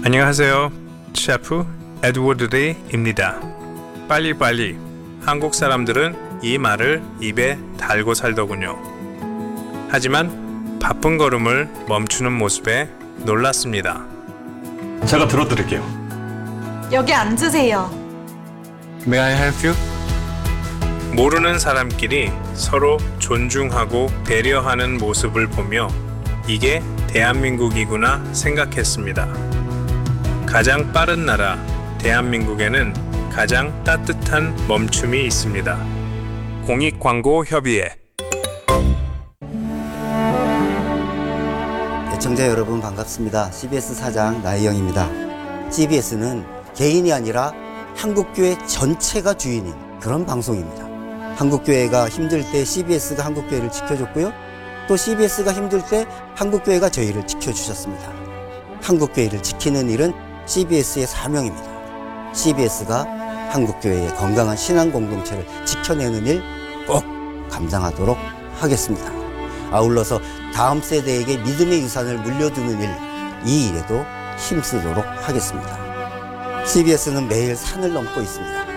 안녕하세요. 셰프 에드워드 리입니다. 빨리빨리. 한국 사람들은 이 말을 입에 달고 살더군요. 하지만 바쁜 걸음을 멈추는 모습에 놀랐습니다. 제가 들어드릴게요. 여기 앉으세요. May I help you? 모르는 사람끼리 서로 존중하고 배려하는 모습을 보며 이게 대한민국이구나 생각했습니다. 가장 빠른 나라 대한민국에는 가장 따뜻한 멈춤이 있습니다. 공익광고협의회. 애청자 여러분 반갑습니다. CBS 사장 나혜영입니다. CBS는 개인이 아니라 한국교회 전체가 주인인 그런 방송입니다. 한국교회가 힘들 때 CBS가 한국교회를 지켜줬고요. 또 CBS가 힘들 때 한국교회가 저희를 지켜주셨습니다. 한국교회를 지키는 일은 CBS의 사명입니다. CBS가 한국교회의 건강한 신앙 공동체를 지켜내는 일 꼭 감당하도록 하겠습니다. 아울러서 다음 세대에게 믿음의 유산을 물려주는 일, 이 일에도 힘쓰도록 하겠습니다. CBS는 매일 산을 넘고 있습니다.